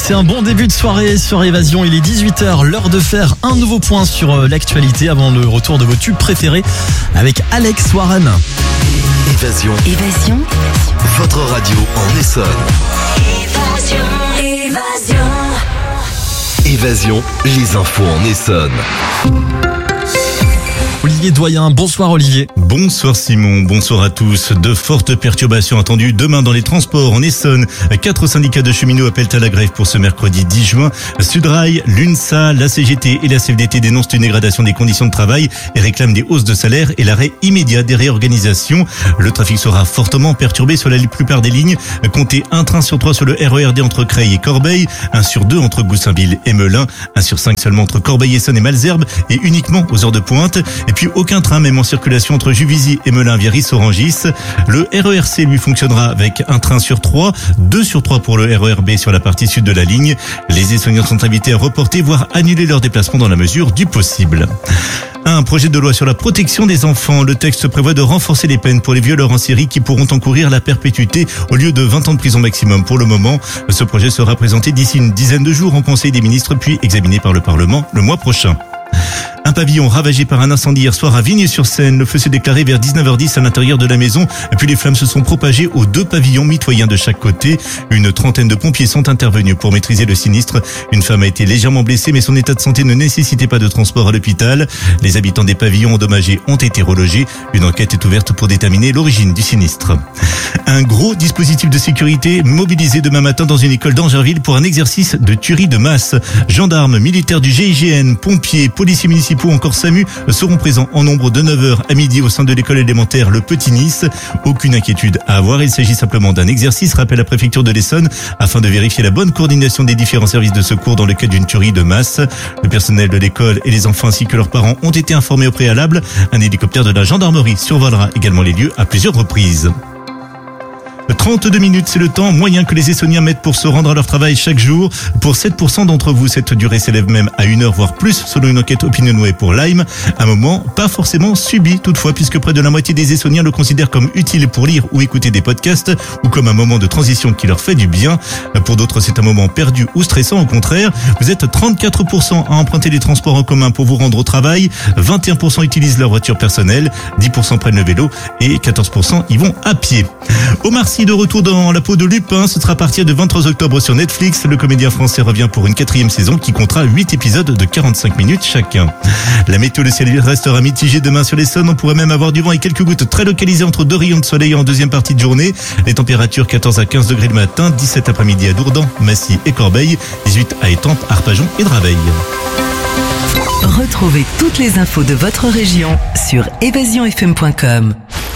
C'est un bon début de soirée sur Évasion. Il est 18h, l'heure de faire un nouveau point sur l'actualité avant le retour de vos tubes préférés avec Alex Warren. Évasion. Votre radio en Essonne. Évasion, les infos en Essonne. Olivier Doyen, bonsoir Olivier. Bonsoir Simon, bonsoir à tous. De fortes perturbations attendues demain dans les transports en Essonne. 4 syndicats de cheminots appellent à la grève pour ce mercredi 10 juin. Sudrail, l'UNSA, la CGT et la CFDT dénoncent une dégradation des conditions de travail et réclament des hausses de salaire et l'arrêt immédiat des réorganisations. Le trafic sera fortement perturbé sur la plupart des lignes. Comptez 1 train sur 3 sur le RERD entre Creil et Corbeil, 1 sur 2 entre Goussainville et Melun, 1 sur 5 seulement entre Corbeil-Essonnes et Malesherbes et uniquement aux heures de pointe. Et puis aucun train même en circulation entre Juvisy et Melun via Ris-Orangis. Le RERC lui fonctionnera avec 1 train sur 3, 2 sur 3 pour le RERB sur la partie sud de la ligne. Les Essonniens sont invités à reporter voire annuler leur déplacement dans la mesure du possible. Un projet de loi sur la protection des enfants. Le texte prévoit de renforcer les peines pour les violeurs en série qui pourront encourir la perpétuité au lieu de 20 ans de prison maximum pour le moment. Ce projet sera présenté d'ici une dizaine de jours en Conseil des ministres puis examiné par le Parlement le mois prochain. Un pavillon ravagé par un incendie hier soir à Vignes-sur-Seine. Le feu s'est déclaré vers 19h10 à l'intérieur de la maison. Puis les flammes se sont propagées aux 2 pavillons mitoyens de chaque côté. Une trentaine de pompiers sont intervenus pour maîtriser le sinistre. Une femme a été légèrement blessée, mais son état de santé ne nécessitait pas de transport à l'hôpital. Les habitants des pavillons endommagés ont été relogés. Une enquête est ouverte pour déterminer l'origine du sinistre. Un gros dispositif de sécurité mobilisé demain matin dans une école d'Angerville pour un exercice de tuerie de masse. Gendarmes, militaires du GIGN, pompiers, policiers municipaux ou encore SAMU seront présents en nombre de 9h à midi au sein de l'école élémentaire Le Petit Nice. Aucune inquiétude à avoir, il s'agit simplement d'un exercice, rappelle la préfecture de l'Essonne, afin de vérifier la bonne coordination des différents services de secours dans le cas d'une tuerie de masse. Le personnel de l'école et les enfants ainsi que leurs parents ont été informés au préalable. Un hélicoptère de la gendarmerie survolera également les lieux à plusieurs reprises. 32 minutes, c'est le temps moyen que les Essonniens mettent pour se rendre à leur travail chaque jour. Pour 7% d'entre vous, cette durée s'élève même à 1 heure, voire plus, selon une enquête Opinionway pour Lime. Un moment pas forcément subi, toutefois, puisque près de la moitié des Essonniens le considèrent comme utile pour lire ou écouter des podcasts, ou comme un moment de transition qui leur fait du bien. Pour d'autres, c'est un moment perdu ou stressant. Au contraire, vous êtes 34% à emprunter les transports en commun pour vous rendre au travail, 21% utilisent leur voiture personnelle, 10% prennent le vélo et 14% y vont à pied. Omar Sy de retour dans la peau de Lupin, ce sera à partir du 23 octobre sur Netflix. Le comédien français revient pour une 4e saison qui comptera 8 épisodes de 45 minutes chacun. La météo, le ciel restera mitigé demain sur l'Essonne. On pourrait même avoir du vent et quelques gouttes très localisées entre 2 rayons de soleil en deuxième partie de journée. Les températures 14 à 15 degrés le matin, 17 après-midi à Dourdan, Massy et Corbeil, 18 à Étampes, Arpajon et Draveil. Retrouvez toutes les infos de votre région sur evasionfm.com.